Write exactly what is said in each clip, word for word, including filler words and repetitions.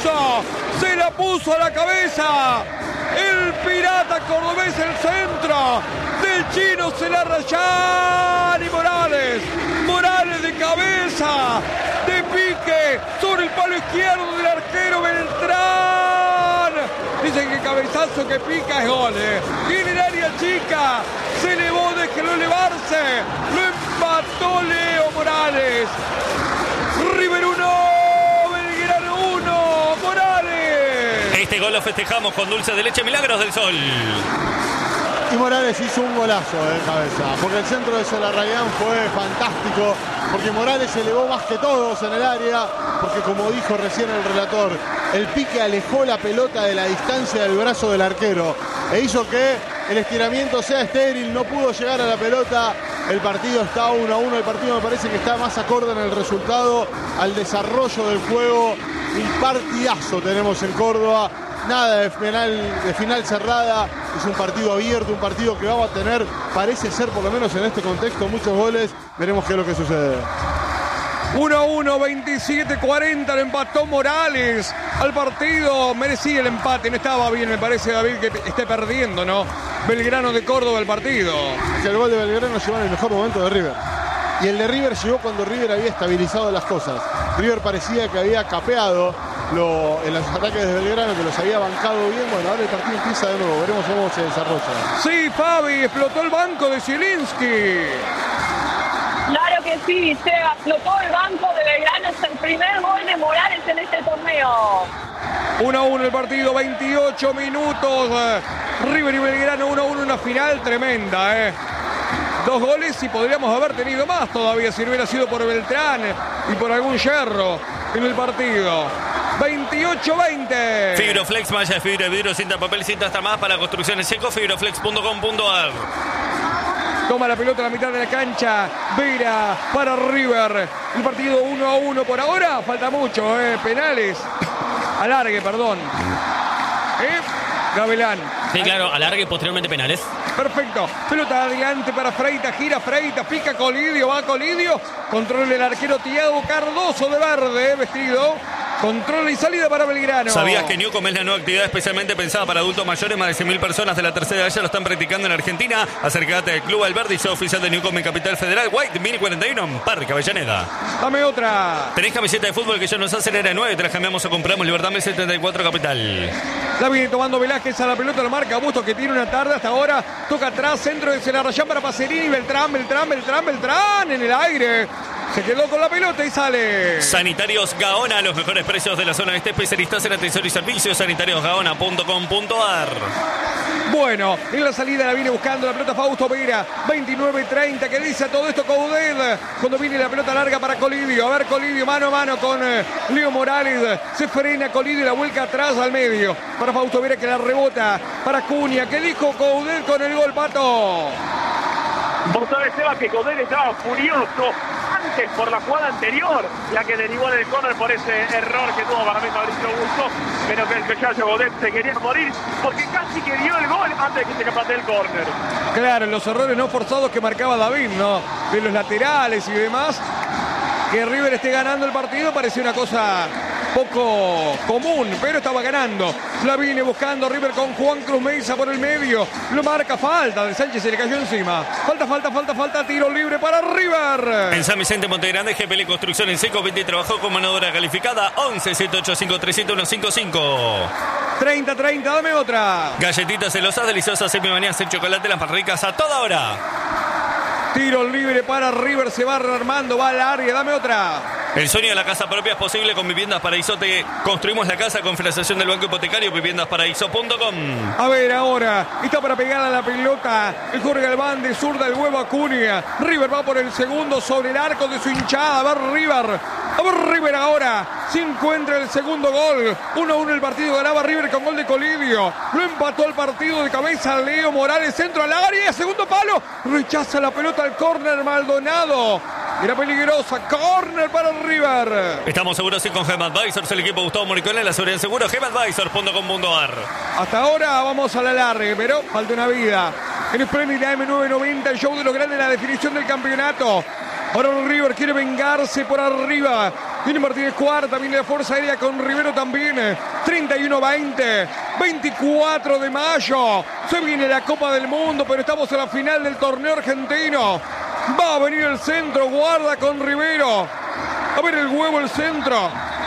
puso, se la puso a la cabeza. El pirata cordobés, el centro del chino, se la Rayán y Morales. Morales de cabeza, de pique, sobre el palo izquierdo del arquero Beltrán. Dicen que cabezazo que pica es gol. ¿eh? Tiene el área chica, se elevó, déjelo elevarse. Lo empató Leo Morales. River uno, Belgrano uno, Morales. Este gol lo festejamos con dulce de leche Milagros del Sol. Y Morales hizo un golazo de cabeza, porque el centro de Celarrayán fue fantástico, porque Morales se elevó más que todos en el área, porque como dijo recién el relator, el pique alejó la pelota de la distancia del brazo del arquero e hizo que el estiramiento sea estéril, no pudo llegar a la pelota. El partido está uno a uno, el partido me parece que está más acorde en el resultado al desarrollo del juego. Un partidazo tenemos en Córdoba, nada de final, de final cerrada, es un partido abierto, un partido que vamos a tener, parece ser por lo menos en este contexto, muchos goles. Veremos qué es lo que sucede. uno a uno, veintisiete cuarenta, lo empató Morales al partido. Merecía el empate, no estaba bien, me parece, David, que esté perdiendo, ¿no? Belgrano de Córdoba el partido. Que el gol de Belgrano llegó en el mejor momento de River. Y el de River llegó cuando River había estabilizado las cosas. River parecía que había capeado lo, en los ataques de Belgrano, que los había bancado bien. Bueno, ahora el partido empieza de nuevo, veremos cómo se desarrolla. Sí, Fabi, explotó el banco de Zielinski. Claro que sí, Seba, explotó el banco de Belgrano, es el primer gol de Morales en este torneo. uno a uno el partido, veintiocho minutos. River y Belgrano uno a uno, una final tremenda, ¿eh? Dos goles y podríamos haber tenido más todavía si no hubiera sido por Beltrán y por algún yerro en el partido. veintiocho veinte. Fibroflex, malla de fibra, vidrio, cinta, papel, cinta hasta más para construcciones seco, fibroflex punto com punto a r. Toma la pelota a la mitad de la cancha. Vera para River. El partido uno a uno por ahora. Falta mucho, ¿eh? Penales. Alargue, perdón. ¿Eh? Gavilán. Sí, claro, alargue y posteriormente penales. Perfecto. Pelota adelante para Freitas. Gira Freitas. Pica Colidio. Va Colidio. Controla el arquero Tiago Cardoso de verde. Vestido. Control y salida para Belgrano. ¿Sabías que Newcom es la nueva actividad especialmente pensada para adultos mayores? Más de cien mil personas de la tercera edad ya lo están practicando en Argentina. Acércate al Club Alberdi, show oficial de Newcom en Capital Federal. White, Mini cuarenta y uno en Parque Avellaneda. Dame otra. ¿Tenés camiseta de fútbol que ya nos hacen era nueve? Te la cambiamos o compramos. Libertad M setenta y cuatro Capital. La viene tomando Velázquez a la pelota, lo marca Bustos, que tiene una tarde hasta ahora. Toca atrás, centro de Celarrayán para Pacerini. Beltrán, Beltrán, Beltrán, Beltrán en el aire. Se quedó con la pelota y sale. Sanitarios Gaona, los mejores precios de la zona este, especialistas en atención y servicios. sanitarios gaona punto com punto a r. Bueno, en la salida la viene buscando la pelota Fausto Vera. veintinueve treinta, que dice todo esto Coudet. Cuando viene la pelota larga para Colidio. A ver, Colidio mano a mano con eh, Leo Morales. Se frena Colidio y la vuelca atrás al medio. Para Fausto Vera, que la rebota para Cunha. ¿Qué dijo Coudet con el gol, Pato? Vos sabés, Seba, que Coudet estaba furioso antes por la jugada anterior, la que derivó en el córner por ese error que tuvo para mí Mauricio Bustos, pero que el muchacho Coudet se quería morir porque casi que dio el gol antes de que se patee el córner. Claro, los errores no forzados que marcaba David, ¿no? De los laterales y demás. Que River esté ganando el partido parece una cosa poco común, pero estaba ganando. La viene buscando River con Juan Cruz Mesa por el medio. Lo marca, falta de Sánchez, se le cayó encima. Falta, falta, falta, falta, tiro libre para River. En San Vicente, Montegrande, G P L Construcción en Seco, veinte trabajó con mano de obra calificada. once siete ocho cinco tres siete uno cinco cinco. treinta treinta, dame otra. Galletitas celosas, deliciosas, semimanías en chocolate, las más ricas a toda hora. Tiro libre para River, se va armando, va al área, dame otra. El sueño de la casa propia es posible con Viviendas Paraíso. Te construimos la casa con financiación del Banco Hipotecario, viviendas paraíso punto com. A ver ahora, está para pegar a la pelota el Jorge Galván de zurda, el huevo Acuña. River va por el segundo sobre el arco de su hinchada. A ver River, a ver River ahora. Se encuentra el segundo gol. uno a uno el partido, ganaba River con gol de Colidio. Lo empató el partido de cabeza Leo Morales, centro al área, segundo palo. Rechaza la pelota al córner Maldonado. Era peligrosa, córner para River. Estamos seguros y con Gem Advisors, el equipo Gustavo Moricone, la seguridad en seguro, gem advisors punto com punto a r. Hasta ahora vamos a la larga, pero falta una vida. En Splendid A M nueve noventa, el show de los grandes, la definición del campeonato. Ahora River quiere vengarse por arriba. Viene Martínez Cuarta, viene la Fuerza Aérea con Rivero también. treinta y uno veinte, veinticuatro de mayo. Se viene la Copa del Mundo, pero estamos en la final del torneo argentino. Va a venir el centro, guarda con Rivero. A ver el huevo, el centro.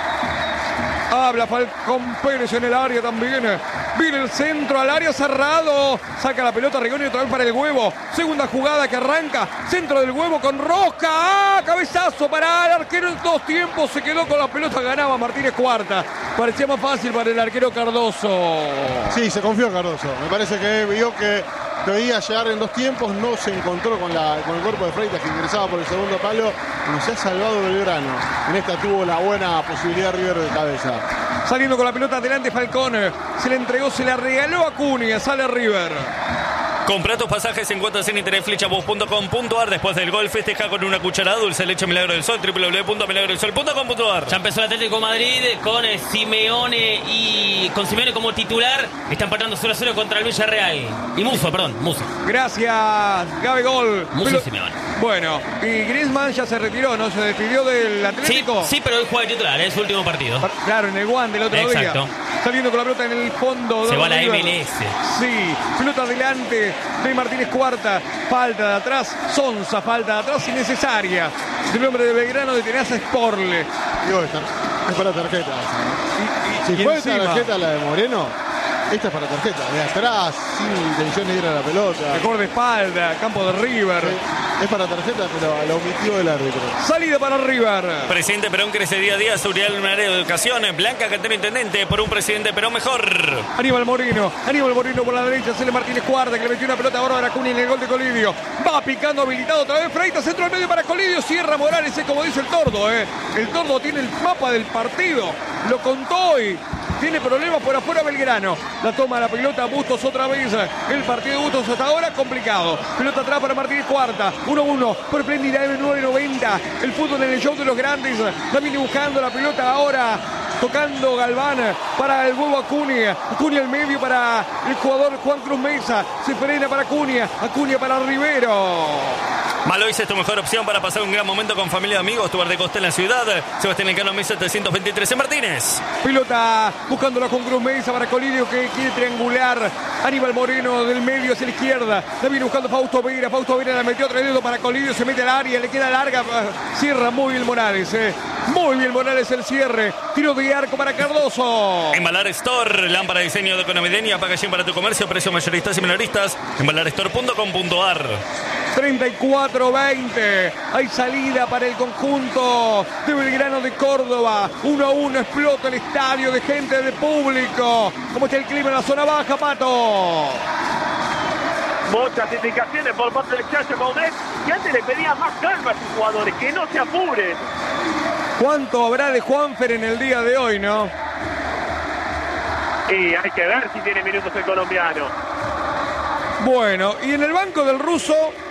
Habla Falcón Pérez en el área también. Viene el centro al área cerrado. Saca la pelota Rigoni otra vez para el huevo. Segunda jugada que arranca. Centro del huevo con Rosca. ¡Ah! Cabezazo para el arquero en dos tiempos. Se quedó con la pelota. Ganaba Martínez Cuarta. Parecía más fácil para el arquero Cardoso. Sí, se confió Cardoso. Me parece que vio que debía llegar en dos tiempos. No se encontró con, la, con el cuerpo de Freitas que ingresaba por el segundo palo. No se ha salvado Belgrano. En esta tuvo la buena posibilidad River de cabeza. Saliendo con la pelota adelante Falcón. Se le entregó, se la regaló a Cunha. Sale River. Compra tus pasajes en cuotas en internet flechavoz punto com punto ar. Después del gol festeja con una cucharada dulce de leche Milagro del Sol. doble u doble u doble u punto milagro del sol punto com punto ar. Ya empezó el Atlético de Madrid con eh, Simeone y con Simeone como titular. Están empatando cero a cero contra el Villarreal. Y Muso, perdón, Muso. Gracias, Gabe Gol. Muso Pero, y Simeone. Bueno, y Griezmann ya se retiró, ¿no? Se despidió del Sí, Atlético. sí, pero hoy juega de titular, es su último partido. Claro, en el Guante el otro Exacto. día. Saliendo con la pelota en el fondo. Se va a la River. M L S. Sí, pelota adelante de Martínez Cuarta. Falta de atrás, Sonsa, falta de atrás innecesaria. Del hombre de Belgrano de Tenaza Sporle. Digo, esta es para tarjeta. Y, y, Si y fue encima, esta tarjeta la de Moreno, esta es para tarjeta. De atrás, sin intención de ir a la pelota. mejor de espalda, campo de River. Sí, es para tarjeta, pero la omitió el árbitro. Salida para River. Presidente Perón crece día a día, seguridad en un área de educación. Blanca Cantero Intendente por un presidente Perón mejor. Aníbal Moreno, Aníbal Moreno por la derecha, Cele Martínez Cuarta, que le metió una pelota ahora a Aracuni en el gol de Colidio. Va picando habilitado otra vez Freitas, centro al medio para Colidio, cierra Morales, es como dice el Tordo, ¿eh? El Tordo tiene el mapa del partido, lo contó hoy. Tiene problemas por afuera Belgrano. La toma la pelota Bustos otra vez. El partido de Bustos hasta ahora complicado. Pelota atrás para Martínez Cuarta. uno uno por Prendida M nueve noventa. El fútbol en el show de los grandes. También buscando la pelota ahora. Tocando Galván para el huevo Acuña. Acuña al medio para el jugador Juan Cruz Mesa. Se frena para Acuña. Acuña para Rivero. Malois es tu mejor opción para pasar un gran momento con familia y amigos. Tu bar de costa en la ciudad. Sebastián Elcano, mil setecientos veintitrés en Martínez. Pelota buscándola con Cruz Mesa para Colidio que quiere triangular. Aníbal Moreno del medio hacia la izquierda. La viene buscando Fausto Vera. Fausto Vera la metió otro dedo para Colidio. Se mete al área. Le queda larga. Cierra muy bien Morales. Eh. Muy bien Morales el cierre. Tiro de arco para Cardoso. Embalar Store. Lámpara de diseño de econavideña. Packaging para tu comercio. Precios mayoristas y minoristas. embalar store punto com punto ar. treinta y cuatro veinte. Hay salida para el conjunto de Belgrano de Córdoba. uno a uno explota el estadio de gente, de público. ¿Cómo está el clima en la zona baja, Pato? Muchas indicaciones por parte del Chacho Baudet, que antes le pedía más calma a sus jugadores, que no se apuren. ¿Cuánto habrá de Juanfer en el día de hoy, no? Y hay que ver si tiene minutos el colombiano. Bueno, y en el banco del ruso...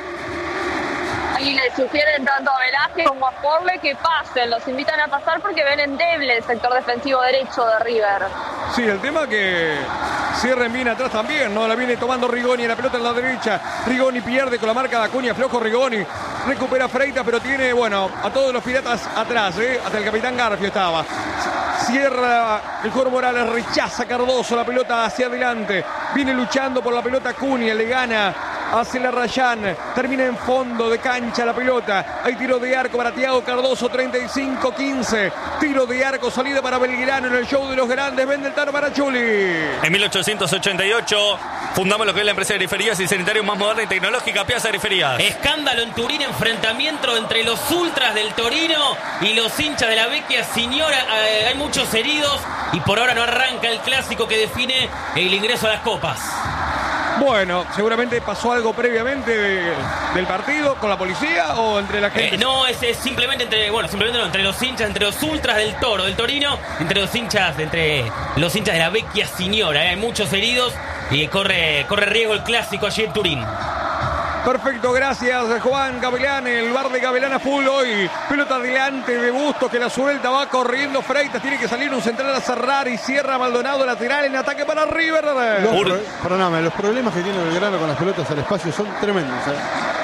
Y le sugieren tanto a Velázquez como a Sporle que pasen, los invitan a pasar porque ven endeble el sector defensivo derecho de River. Sí, el tema que cierren bien atrás también, ¿no? La viene tomando Rigoni, la pelota en la derecha. Rigoni pierde con la marca de Acuña, flojo Rigoni. Recupera Freitas, pero tiene, bueno, a todos los piratas atrás, ¿eh? Hasta el capitán Garfio estaba. Cierra el jugador Morales, rechaza Cardoso la pelota hacia adelante. Viene luchando por la pelota Acuña, le gana hacia la Rayán, termina en fondo de cancha la pelota. Hay tiro de arco para Thiago Cardoso, treinta y cinco quince. Tiro de arco, salida para Belgrano en el show de los grandes. Vende el Tano para Chuli. En mil ochocientos ochenta y ocho fundamos lo que es la empresa de griferías y sanitarios más moderna y tecnológica, Piazza Griferías. Escándalo en Turín, enfrentamiento entre los ultras del Torino y los hinchas de la Vecchia Signora. Eh, hay muchos heridos y por ahora no arranca el clásico que define el ingreso a las copas. Bueno, seguramente pasó algo previamente de, del partido con la policía o entre la gente. Eh, no, es, es simplemente entre, bueno, simplemente no, entre los hinchas, entre los ultras del Toro, del Torino, entre los hinchas, entre los hinchas de la Vecchia Signora. Eh, hay muchos heridos y corre, corre riesgo el clásico allí en Turín. Perfecto, gracias Juan Gavilán, el bar de Gavilán a full hoy. Pelota adelante de Bustos que la suelta, va corriendo Freitas, tiene que salir un central a cerrar y cierra Maldonado lateral en ataque para River. Los, pro, perdóname, los problemas que tiene Belgrano con las pelotas al espacio son tremendos, ¿eh?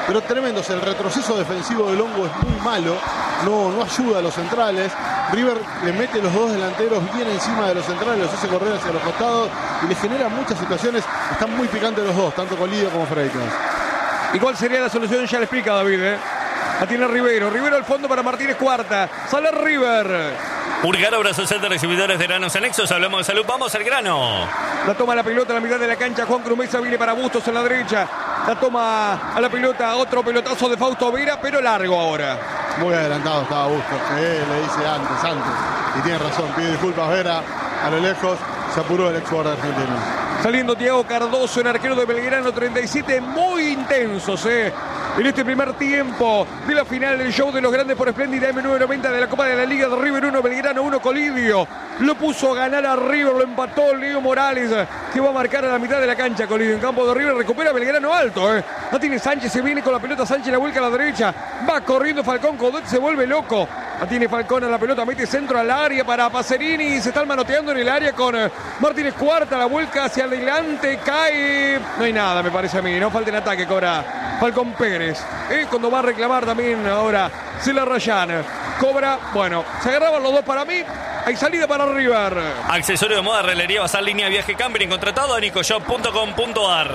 pero tremendos. El retroceso defensivo de Longo es muy malo, no, no ayuda a los centrales. River le mete los dos delanteros bien encima de los centrales, los hace correr hacia los costados y le genera muchas situaciones. Están muy picantes los dos, tanto Colidio como Freitas. ¿Y cuál sería la solución? Ya le explica David, ¿eh? La tiene Rivero. Rivero al fondo para Martínez Cuarta. Sale River. Urgar, Abrazo Center, exhibidores de granos anexos. Hablamos de salud. Vamos al grano. La toma la pelota a la mitad de la cancha. Juan Cruz Mesa viene para Bustos en la derecha. La toma a la pelota. Otro pelotazo de Fausto Vera, pero largo ahora. Muy adelantado estaba Bustos. Eh, le dice antes, antes. Y tiene razón. Pide disculpas Vera. A lo lejos se apuró el ex jugador argentino. Saliendo Thiago Cardoso, el arquero de Belgrano, treinta y siete, muy intensos, eh. En este primer tiempo de la final del show de los grandes por Espléndida M nueve noventa de la Copa de la Liga de River uno, Belgrano uno, Colidio. Lo puso a ganar a River, lo empató Leo Morales, que va a marcar a la mitad de la cancha. Colidio en campo de River, recupera Belgrano alto, eh. No tiene Sánchez, se viene con la pelota, Sánchez la vuelca a la derecha. Va corriendo Falcón, Codet se vuelve loco. La tiene Falcón a la pelota, mete centro al área para Pacerini. Se están manoteando en el área con Martínez Cuarta. La vuelca hacia adelante, cae. No hay nada, me parece a mí. No falta el ataque, cobra Falcón Pérez. Eh, cuando va a reclamar también ahora Sila Rayán. Cobra, bueno, se agarraban los dos para mí. Hay salida para River. Accesorio de moda, relería, basal, línea, viaje, camping. Contratado a nicoshop punto com punto ar.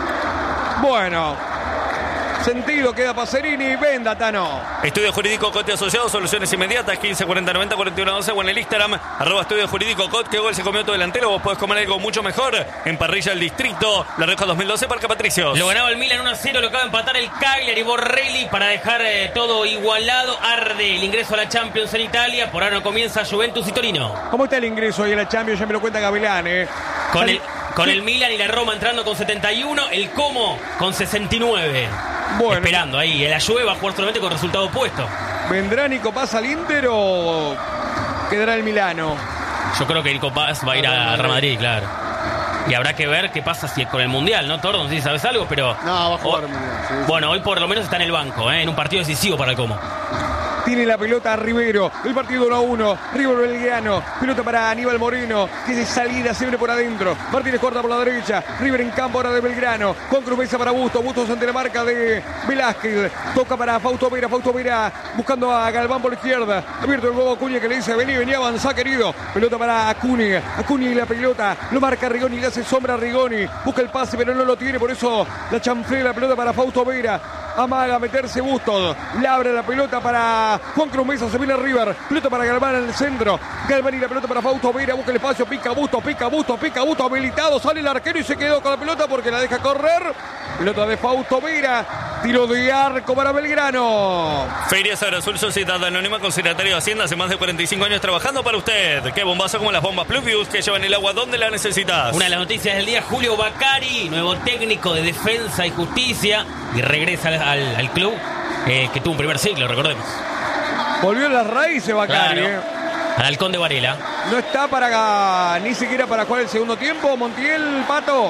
Bueno. Sentido, queda Pacerini, venda Tano. Estudio Jurídico Cote Asociado, soluciones inmediatas, quince cuarenta noventa cuarenta y uno doce o en el Instagram, arroba Estudio Jurídico Cote, que gol se comió tu delantero, vos podés comer algo mucho mejor en Parrilla del Distrito, La Rioja dos mil doce, Parque Patricios. Lo ganaba el Milan uno a cero, lo acaba de empatar el Cagliari, Borrelli para dejar eh, todo igualado. Arde el ingreso a la Champions en Italia, por ahora no comienza Juventus y Torino. ¿Cómo está el ingreso ahí en la Champions? Ya me lo cuenta Gavilán, eh. Con Sal... el, con el Milan y la Roma entrando con setenta y uno, el Como con sesenta y nueve. Bueno. Esperando ahí, la Juve va a jugar solamente con resultado opuesto. ¿Vendrá Nico Paz al Inter o quedará el Milano? Yo creo que Nico Paz va a ir a Real Madrid, claro. Y habrá que ver qué pasa si con el Mundial, ¿no, Tordo? No sé si sabes algo, pero... No, va a jugar o... el Mundial. Sí, sí. Bueno, hoy por lo menos está en el banco, ¿eh? En un partido decisivo para el Como. Tiene la pelota a Rivero. El partido uno a uno. River Belgrano. Pelota para Aníbal Moreno. Que de salida siempre por adentro. Martínez corta por la derecha. River en campo ahora de Belgrano. Con Cruz Mesa para Bustos. Bustos ante la marca de Velázquez. Toca para Fausto Vera. Fausto Vera buscando a Galván por la izquierda. Abierto el huevo Acuña que le dice: vení, vení, avanzá, querido. Pelota para Acuña. Acuña y la pelota. Lo marca Rigoni. Le hace sombra a Rigoni. Busca el pase, pero no lo tiene. Por eso la chanflea la pelota para Fausto Vera. Amaga meterse Bustos. Le abre la pelota para Juan Cruz Mesa. Se viene River. Pelota para Galván en el centro. Galván y la pelota para Fausto Vera. Busca el espacio. Pica Bustos. Pica Bustos. Pica Bustos. Habilitado. Sale el arquero y se quedó con la pelota porque la deja correr. Pelota de Fausto Vera. Tiro de arco para Belgrano. Ferias Agrosul, Sociedad Anónima, Consideratorio de Hacienda. Hace más de cuarenta y cinco años trabajando para usted. Qué bombazo como las bombas Pluvius que llevan el agua donde la necesitas. Una de las noticias del día: Julio Bacari, nuevo técnico de Defensa y Justicia. Y regresa al, al, al club eh, que tuvo un primer ciclo, recordemos. Volvió a las raíces Bacari. Claro. Eh. Al Halcón de Varela. No está para ni siquiera para jugar el segundo tiempo. Montiel, Pato.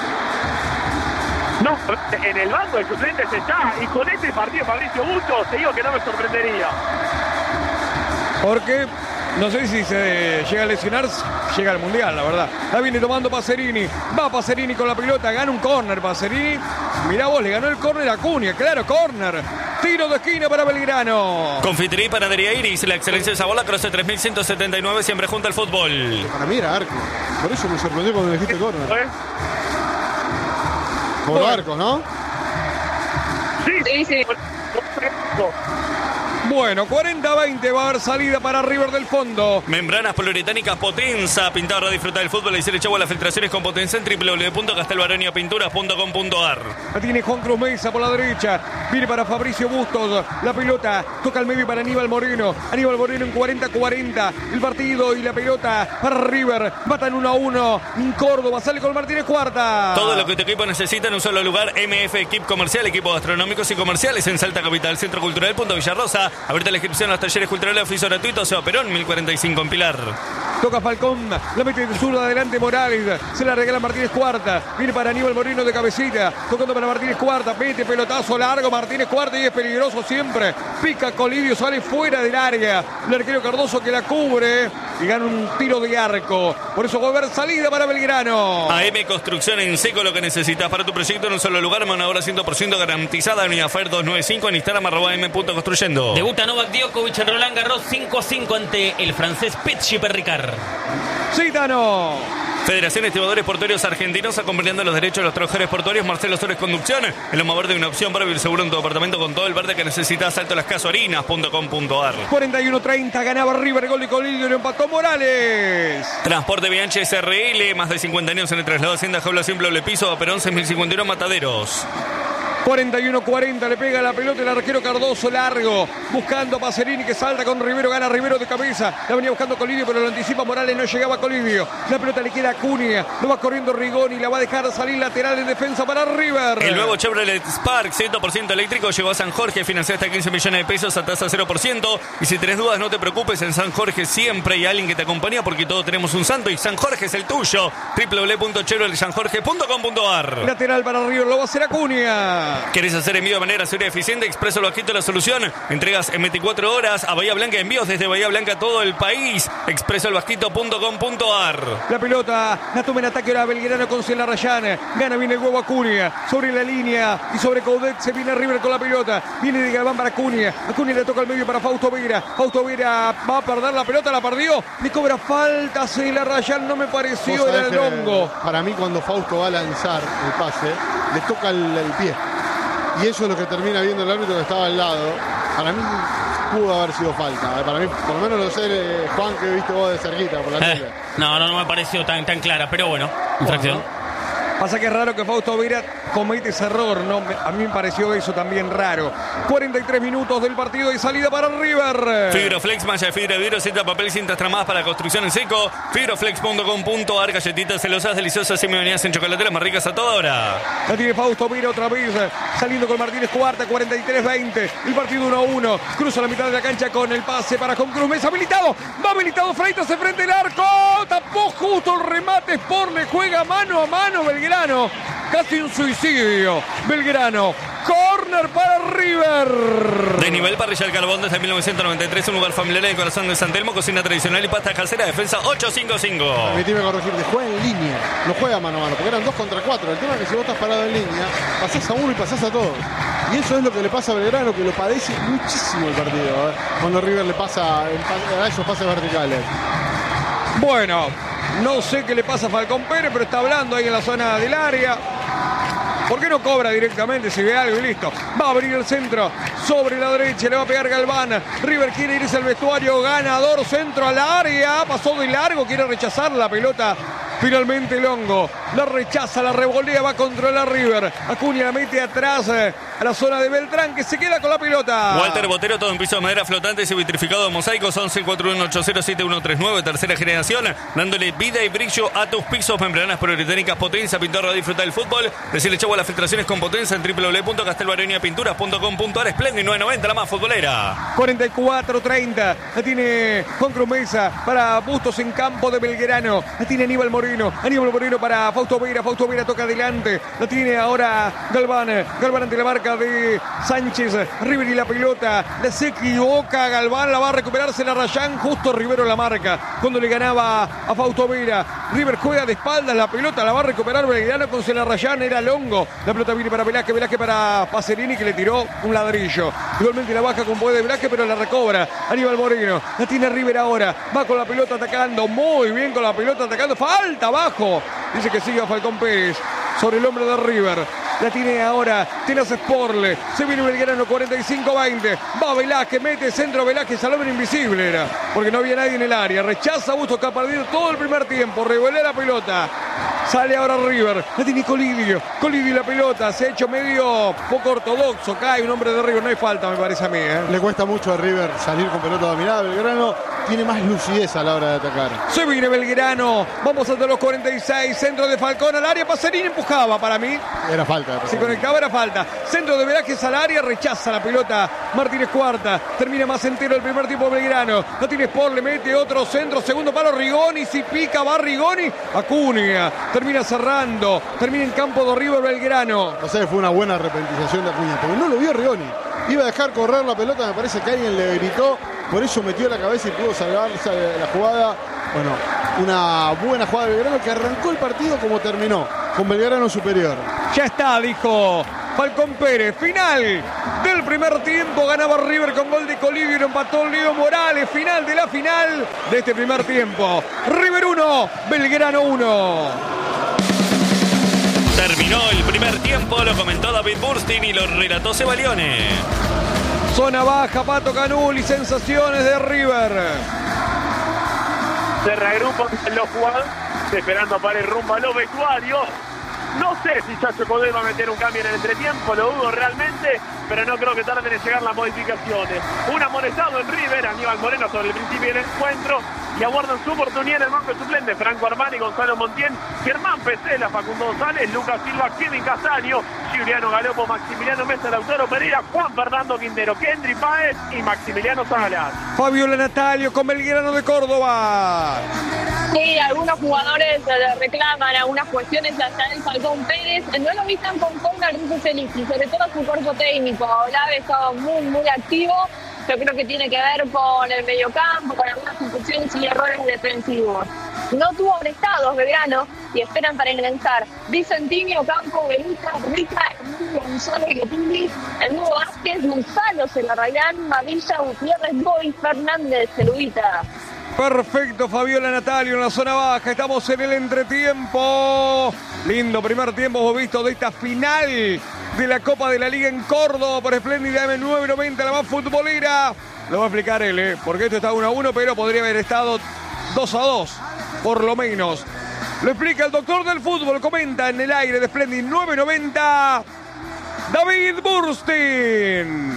No, en el banco de suplentes está. Y con este partido Fabricio Bustos, te digo que no me sorprendería. Porque no sé si se llega a lesionar, llega al Mundial, la verdad. La viene tomando Pacerini. Va Pacerini con la pelota, gana un córner Pacerini. Mirá vos, le ganó el córner a Acuña, claro, córner. Tiro de esquina para Belgrano. Confitería y Panadería Iris, la excelencia de sabor, la Croce tres mil ciento setenta y nueve, siempre junto al fútbol. Para mí era arco. Por eso me sorprendió cuando me dijiste córner. ¿Eh? Por bueno. Arcos, ¿no? Sí, Sí, sí. Bueno, cuarenta a veinte va a haber salida para River del fondo. Membranas poliuretánicas Potenza. Pintar para disfrutar del fútbol y se le echó a las filtraciones con Potenza en doble u doble u doble u punto castelbaronia pinturas punto com punto ar. La tiene Juan Cruz Mesa por la derecha. Viene para Fabricio Bustos. La pelota toca al medio para Aníbal Moreno. Aníbal Moreno en cuarenta cuarenta. El partido y la pelota para River. Matan uno a uno. En Córdoba sale con Martínez Cuarta. Todo lo que tu equipo necesita en un solo lugar. M F Equip Comercial, equipos gastronómicos y comerciales en Salta Capital. Centro Cultural Punto Villarrosa. Ahorita la inscripción a los talleres culturales, oficio gratuito, Seba Perón, mil cuarenta y cinco en Pilar. Toca Falcón, la mete de zurda adelante Morales. Se la regala Martínez Cuarta. Viene para Aníbal Moreno de cabecita. Tocando para Martínez Cuarta. Mete pelotazo largo Martínez Cuarta y es peligroso siempre. Pica Colidio, sale fuera del área. El arquero Cardoso que la cubre y gana un tiro de arco. Por eso va a haber salida para Belgrano. A M Construcción en seco, lo que necesitas para tu proyecto en un solo lugar. Mano ahora cien por ciento garantizada. Avenida Fer doscientos noventa y cinco en Instagram arroba m punto construyendo. Debuta Novak Djokovic en Roland Garros cinco a cinco ante el francés Petchi Perricard. Citano. Federación de Estibadores Portuarios Argentinos, acompañando los derechos de los trabajadores portuarios. Marcelo Sores Conducción. El Loma Verde, una opción para vivir seguro en tu departamento con todo el verde que necesitas. Salto las casuarinas punto com punto ar. cuarenta y uno treinta ganaba River, gol de Colidio y lo empató Morales. Transporte Bianchi S R L, más de cincuenta años en el traslado Hacienda Jaula Simple Doble Piso, Perón seis mil cincuenta y uno Mataderos. cuarenta y uno cuarenta, le pega la pelota el arquero Cardoso largo, buscando a Pacerini que salta con Rivero, gana Rivero de cabeza, la venía buscando Colidio pero lo anticipa Morales, no llegaba Colidio, la pelota le queda a Cunha, lo va corriendo Rigoni, la va a dejar salir lateral en defensa para River. El nuevo Chevrolet Spark cien por ciento eléctrico llegó a San Jorge, financia hasta quince millones de pesos a tasa cero por ciento, y si tenés dudas no te preocupes, en San Jorge siempre hay alguien que te acompaña porque todos tenemos un santo y San Jorge es el tuyo. doble u doble u doble u punto chevrolet san jorge punto com punto ar. Lateral para River, lo va a hacer a Cunha. ¿Querés hacer envío de manera segura y eficiente? Expreso el Bajito la solución. Entregas en veinticuatro horas a Bahía Blanca, envíos desde Bahía Blanca a todo el país. expreso el bajito punto com punto ar. La pelota la toma en ataque ahora Belgrano con Cela Rayán. Gana bien el huevo a Cunha. Sobre la línea y sobre Coudet se viene River con la pelota. Viene de Galván para Cunha. A Cunha le toca al medio para Fausto Vera. Fausto Vera va a perder la pelota, la perdió. Le cobra falta Cela Rayán, no me pareció, era el hongo. Para mí cuando Fausto va a lanzar el pase, le toca el, el pie. Y eso es lo que termina viendo el árbitro que estaba al lado. Para mí pudo haber sido falta. Para mí, por lo menos lo sé, eh, Juan, que viste vos de cerquita por la Eh, tele. no, no, no me pareció tan, tan clara, pero bueno, infracción. Pasa que es raro que Fausto Vera comete ese error, ¿no? A mí me pareció eso también raro. cuarenta y tres minutos del partido y salida para River. Fibroflex, malla de fibra de vidrio, cinta, papel y cintas tramadas para construcción en seco. Fibroflex punto com punto ar. Galletitas celosas, deliciosas, semi-bañadas en chocolate, las más ricas a toda hora. La tiene Fausto Vera otra vez, saliendo con Martínez Cuarta, cuarenta y tres veinte. El partido uno a uno. Cruza la mitad de la cancha con el pase para con Cruz Mesa. Habilitado, va habilitado Freitas en frente del arco. Tapó justo el remate. Sport le juega mano a mano Belgrano. Casi un suicidio. Belgrano. Corner para River. De nivel parrilla del carbón desde mil novecientos noventa y tres, un lugar familiar en el corazón de San Telmo, cocina tradicional y pasta casera, defensa ocho cinco cinco. Permitime corregirte, juega en línea, no juega mano a mano, porque eran dos contra cuatro. El tema es que si vos estás parado en línea, pasás a uno y pasás a todos. Y eso es lo que le pasa a Belgrano, que lo padece muchísimo el partido, ¿eh? Cuando River le pasa a esos pases verticales. Bueno, no sé qué le pasa a Falcón Pérez, pero está hablando ahí en la zona del área. ¿Por qué no cobra directamente si ve algo y listo? Va a abrir el centro sobre la derecha, le va a pegar Galván. River quiere irse al vestuario, ganador, centro al área. Pasó de largo, quiere rechazar la pelota. Finalmente Longo la rechaza, la revolea, va a controlar River. Acuña la mete atrás a la zona de Beltrán, que se queda con la pelota. Walter Botero, todo en piso de madera flotante y vitrificado de mosaicos. once cuatro uno ocho cero siete uno tres nueve, tercera generación, dándole vida y brillo a tus pisos. Membranas poliuretánicas Potenza, pintor, disfruta del fútbol. Decirle chau a las filtraciones con Potenza en doble u doble u doble u punto castelbaronia pinturas punto com punto ar. Splendid nueve noventa, la más futbolera. cuarenta y cuatro treinta, la tiene Juan Cruz Mesa para Bustos en campo de Belgrano. La tiene Aníbal Moreno, Aníbal Moreno para Fausto Vera, Fausto Vera toca adelante. La tiene ahora Galván, Galván ante la marca de Sánchez. River y la pelota, la se equivoca Galván, la va a recuperarse la Rayán, justo Rivero la marca cuando le ganaba a Fausto Vera. River juega de espaldas, la pelota la va a recuperar Belgrano con Celarrayán, era Longo. La pelota viene para Velázquez, Velázquez para Pacerini, que le tiró un ladrillo. Igualmente la baja con poder de Velázquez, pero la recobra Aníbal Moreno. La tiene River ahora, va con la pelota atacando, muy bien con la pelota atacando, falta abajo. Dice que sigue a Falcón Pérez sobre el hombre de River. La tiene ahora Tenas Sporle. Se viene Belgrano cuarenta y cinco veinte. Va Velázquez, mete centro Velázquez al hombre invisible era. Porque no había nadie en el área. Rechaza Bustos, que ha perdido todo el primer tiempo. Revolea la pelota. Sale ahora River. La tiene Colidio. Colidio y la pelota. Se ha hecho medio poco ortodoxo. Cae un hombre de River. No hay falta, me parece a mí. ¿eh? Le cuesta mucho a River salir con pelota dominada. Belgrano tiene más lucidez a la hora de atacar. Se viene Belgrano. Vamos hasta los cuarenta y seis. Centro de Falcón al área. Pacerini empujaba para mí. Era falta. Se conectaba, era falta. Centro de Velázquez al área. Rechaza la pelota. Martínez Cuarta. Termina más entero el primer tiempo Belgrano. No tiene Sport. Le mete otro centro. Segundo palo Rigoni. Si pica va Rigoni. Acuña. Termina cerrando. Termina en campo de River Belgrano. O sea, fue una buena repentización de Acuña. Pero no lo vio Rigoni. Iba a dejar correr la pelota. Me parece que alguien le gritó. Por eso metió la cabeza y pudo salvarse la jugada. Bueno, una buena jugada de Belgrano que arrancó el partido como terminó, con Belgrano superior. Ya está, dijo Falcón Pérez. Final del primer tiempo. Ganaba River con gol de Colibio y lo empató Leo Morales. Final de la final de este primer tiempo. River uno, Belgrano uno. Terminó el primer tiempo, lo comentó David Burstein y lo relató Sebalione. Zona baja, Pato Canuli, sensaciones de River. Se reagrupan los jugadores, esperando para el rumbo a los vestuarios. No sé si Chacho Coudet va a meter un cambio en el entretiempo, lo dudo realmente, pero no creo que tarden en llegar las modificaciones. Un amonestado en River, Aníbal Moreno sobre el principio del encuentro, y aguardan su oportunidad en el banco suplente. Franco Armani, Gonzalo Montiel, Germán Pesela, Facundo González, Lucas Silva, Kevin Castaño, Giuliano Galopo, Maximiliano Mesa, Lautaro Pereira, Juan Fernando Quintero, Kendry Páez y Maximiliano Salas. Fabiola Natalio con Belgrano de Córdoba. Sí, algunos jugadores le reclaman algunas cuestiones allá en Falcón Pérez. No lo vistan con Conga Russo Felici, sobre todo su cuerpo técnico. Olave estaba muy, muy activo. Yo creo que tiene que ver con el mediocampo, con algunas instituciones y errores defensivos. No tuvo prestados Belgrano y esperan para ingresar Vicentinho, Campo, Benita, Rica, González, Getini, el nuevo Vázquez, Gonzalo, Celarrayán, Mavilla, Gutiérrez, Boy, Fernández, Celubita. Perfecto, Fabiola Natalio en la zona baja. Estamos en el entretiempo. Lindo primer tiempo hemos visto de esta final de la Copa de la Liga en Córdoba por Espléndida M nueve noventa, la más futbolera. Lo va a explicar él, ¿eh? Porque esto está uno a uno, pero podría haber estado dos a dos, por lo menos. Lo explica el doctor del fútbol, comenta en el aire de Espléndida nueve noventa, David Burstein.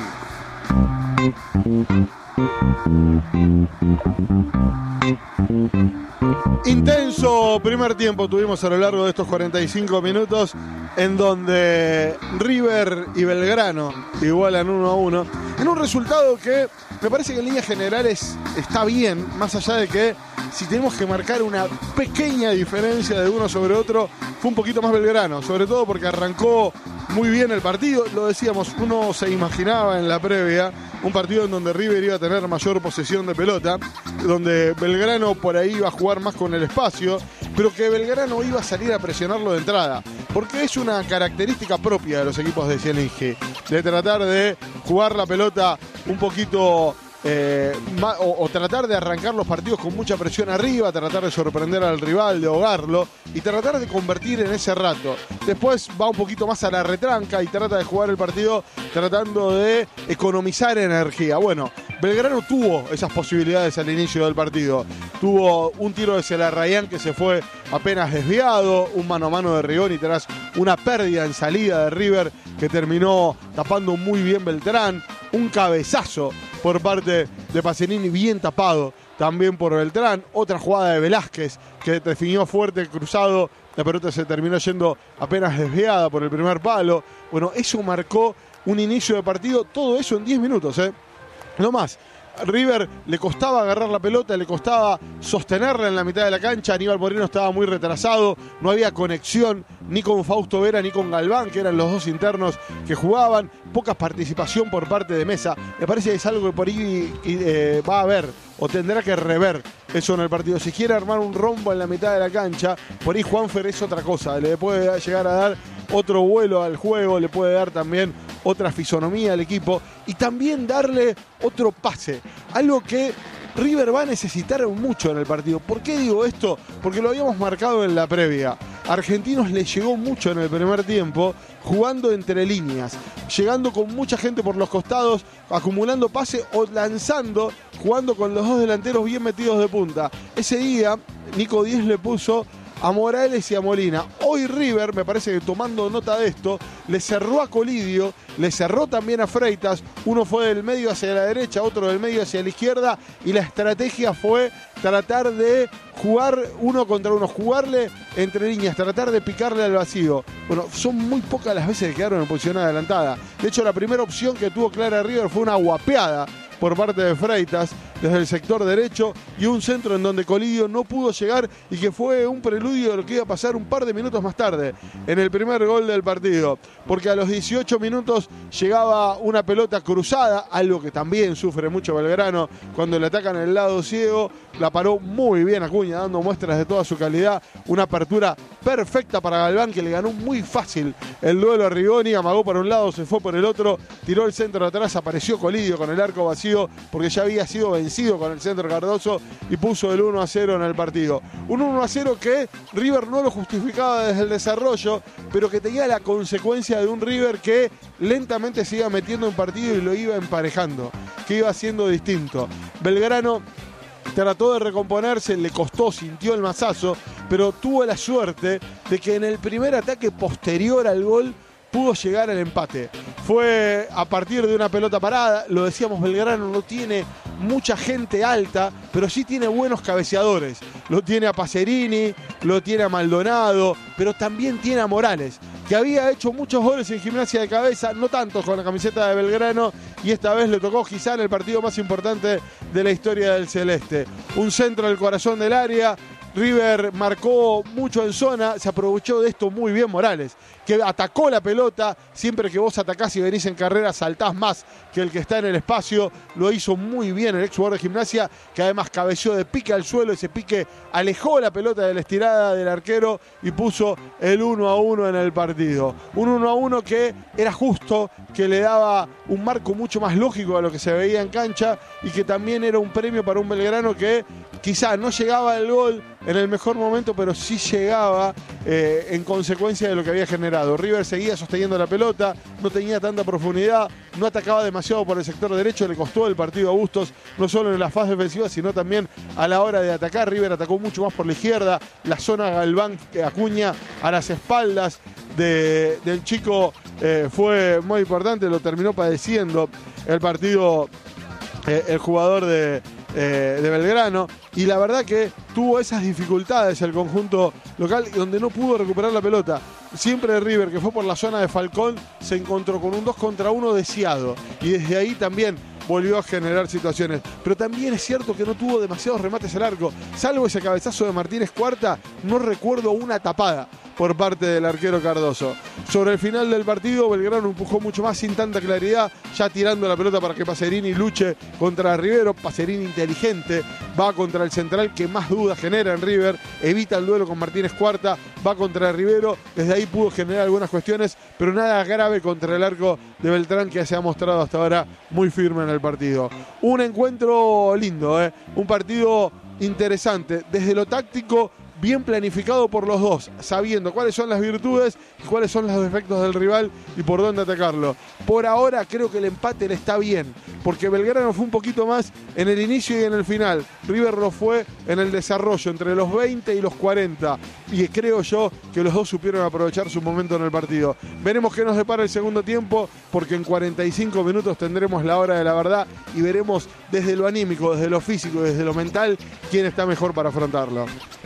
Intenso primer tiempo tuvimos a lo largo de estos cuarenta y cinco minutos, en donde River y Belgrano igualan uno a uno, en un resultado que me parece que en líneas generales está bien, más allá de que si tenemos que marcar una pequeña diferencia de uno sobre otro, fue un poquito más Belgrano, sobre todo porque arrancó muy bien el partido. Lo decíamos, uno se imaginaba en la previa un partido en donde River iba a tener mayor posesión de pelota, donde Belgrano por ahí iba a jugar más con el espacio, pero que Belgrano iba a salir a presionarlo de entrada, porque es una característica propia de los equipos de Cienige, de tratar de jugar la pelota un poquito eh, o, o tratar de arrancar los partidos con mucha presión arriba, tratar de sorprender al rival, de ahogarlo y tratar de convertir en ese rato. Después va un poquito más a la retranca y trata de jugar el partido tratando de economizar energía. Bueno, Belgrano tuvo esas posibilidades al inicio del partido. Tuvo un tiro de Celarrayán que se fue apenas desviado, un mano a mano de Rigoni tras una pérdida en salida de River que terminó tapando muy bien Beltrán, un cabezazo por parte de Pacerini bien tapado también por Beltrán, otra jugada de Velázquez que definió fuerte cruzado, la pelota se terminó yendo apenas desviada por el primer palo. Bueno, eso marcó un inicio de partido, todo eso en diez minutos, ¿eh? No más. River le costaba agarrar la pelota, le costaba sostenerla en la mitad de la cancha. Aníbal Moreno estaba muy retrasado, no había conexión ni con Fausto Vera ni con Galván, que eran los dos internos que jugaban. Poca participación por parte de Mesa. Me parece que es algo que por ahí eh, va a haber o tendrá que rever eso en el partido. Si quiere armar un rombo en la mitad de la cancha, por ahí Juanfer es otra cosa. Le puede llegar a dar otro vuelo al juego, le puede dar también otra fisonomía al equipo y también darle otro pase. Algo que River va a necesitar mucho en el partido. ¿Por qué digo esto? Porque lo habíamos marcado en la previa. Argentinos le llegó mucho en el primer tiempo, jugando entre líneas, llegando con mucha gente por los costados, acumulando pase o lanzando, jugando con los dos delanteros bien metidos de punta. Ese día, Nico Díez le puso a Morales y a Molina. Hoy River, me parece que tomando nota de esto, le cerró a Colidio, le cerró también a Freitas, uno fue del medio hacia la derecha, otro del medio hacia la izquierda, y la estrategia fue tratar de jugar uno contra uno, jugarle entre líneas, tratar de picarle al vacío. Bueno, son muy pocas las veces que quedaron en posición adelantada. De hecho, la primera opción que tuvo clara River fue una guapeada por parte de Freitas desde el sector derecho y un centro en donde Colidio no pudo llegar y que fue un preludio de lo que iba a pasar un par de minutos más tarde en el primer gol del partido, porque a los dieciocho minutos llegaba una pelota cruzada, algo que también sufre mucho Belgrano cuando le atacan el lado ciego. La paró muy bien Acuña, dando muestras de toda su calidad, una apertura perfecta para Galván, que le ganó muy fácil el duelo a Rigoni, amagó por un lado, se fue por el otro, tiró el centro de atrás, apareció Colidio con el arco vacío porque ya había sido vencido con el centro Cardoso y puso el uno a cero en el partido. Un uno a cero que River no lo justificaba desde el desarrollo, pero que tenía la consecuencia de un River que lentamente se iba metiendo en partido y lo iba emparejando, que iba siendo distinto. Belgrano trató de recomponerse, le costó, sintió el mazazo, pero tuvo la suerte de que en el primer ataque posterior al gol pudo llegar al empate. Fue a partir de una pelota parada, lo decíamos, Belgrano no tiene mucha gente alta, pero sí tiene buenos cabeceadores. Lo tiene a Pacerini, lo tiene a Maldonado, pero también tiene a Morales, que había hecho muchos goles en Gimnasia de Cabeza, no tantos con la camiseta de Belgrano, y esta vez le tocó quizá en el partido más importante de la historia del Celeste. Un centro al corazón del área, River marcó mucho en zona, se aprovechó de esto muy bien Morales, que atacó la pelota. Siempre que vos atacás y venís en carrera saltás más que el que está en el espacio. Lo hizo muy bien el ex jugador de Gimnasia, que además cabeció de pique al suelo. Ese pique alejó la pelota de la estirada del arquero y puso el uno a uno en el partido. Un uno a uno que era justo, que le daba un marco mucho más lógico a lo que se veía en cancha y que también era un premio para un Belgrano que quizá no llegaba al gol en el mejor momento, pero sí llegaba eh, en consecuencia de lo que había generado. River seguía sosteniendo la pelota, no tenía tanta profundidad, no atacaba demasiado por el sector derecho, le costó el partido a Bustos, no solo en la fase defensiva, sino también a la hora de atacar. River atacó mucho más por la izquierda, la zona Galván, Acuña a las espaldas de, del chico eh, fue muy importante, lo terminó padeciendo el partido eh, el jugador de... Eh, de Belgrano, y la verdad que tuvo esas dificultades el conjunto local donde no pudo recuperar la pelota. Siempre River, que fue por la zona de Falcón, se encontró con un dos contra uno deseado y desde ahí también volvió a generar situaciones, pero también es cierto que no tuvo demasiados remates al arco, salvo ese cabezazo de Martínez Cuarta. No recuerdo una tapada por parte del arquero Cardoso. Sobre el final del partido, Belgrano empujó mucho más sin tanta claridad, ya tirando la pelota para que Pacerini luche contra Rivero. Pacerini inteligente, va contra el central que más dudas genera en River, evita el duelo con Martínez Cuarta, va contra Rivero, desde ahí pudo generar algunas cuestiones, pero nada grave contra el arco de Beltrán, que se ha mostrado hasta ahora muy firme en el partido. Un encuentro lindo, ¿eh? Un partido interesante, desde lo táctico, bien planificado por los dos, sabiendo cuáles son las virtudes y cuáles son los defectos del rival y por dónde atacarlo. Por ahora creo que el empate le está bien, porque Belgrano fue un poquito más en el inicio y en el final. River lo fue en el desarrollo, entre los veinte y los cuarenta, y creo yo que los dos supieron aprovechar su momento en el partido. Veremos qué nos depara el segundo tiempo, porque en cuarenta y cinco minutos tendremos la hora de la verdad y veremos desde lo anímico, desde lo físico, desde lo mental, quién está mejor para afrontarlo.